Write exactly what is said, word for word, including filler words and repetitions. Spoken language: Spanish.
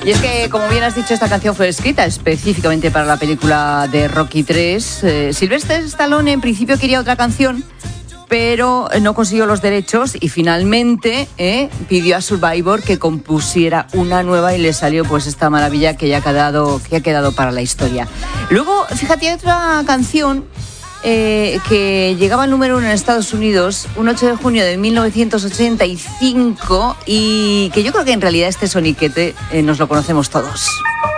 Y es que, como bien has dicho, esta canción fue escrita específicamente para la película de Rocky tres. Eh, Sylvester Stallone en principio quería otra canción, pero no consiguió los derechos y finalmente eh, pidió a Survivor que compusiera una nueva y le salió pues esta maravilla que ya ha quedado, que ha quedado para la historia. Luego, fíjate, hay otra canción eh, que llegaba al número uno en Estados Unidos un ocho de junio de mil novecientos ochenta y cinco y que yo creo que en realidad este soniquete eh, nos lo conocemos todos.